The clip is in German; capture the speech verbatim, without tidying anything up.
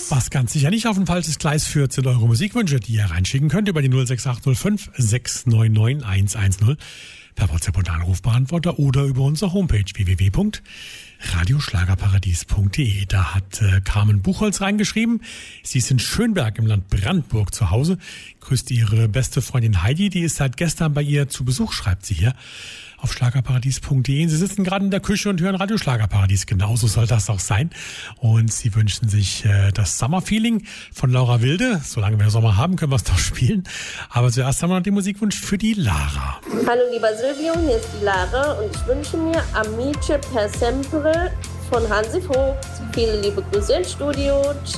Was ganz sicher nicht auf ein falsches Gleis führt, sind eure Musikwünsche, die ihr reinschicken könnt über die null sechs acht null fünf sechs neun neun eins eins null per WhatsApp und Anrufbeantworter oder über unsere Homepage w w w punkt radioschlagerparadies punkt de. Da hat äh, Carmen Buchholz reingeschrieben, sie ist in Schönberg im Land Brandenburg zu Hause. Grüßt ihre beste Freundin Heidi, die ist seit gestern bei ihr zu Besuch, schreibt sie hier auf schlagerparadies punkt de. Sie sitzen gerade in der Küche und hören Radio Schlagerparadies. Genauso soll das auch sein. Und sie wünschen sich äh, das Summer-Feeling von Laura Wilde. Solange wir Sommer haben, können wir es doch spielen. Aber zuerst haben wir noch den Musikwunsch für die Lara. Hallo lieber Silvio, hier ist die Lara und ich wünsche mir Amice per Sempre von Hansi Vogt. Viele liebe Grüße ins Studio. Ciao.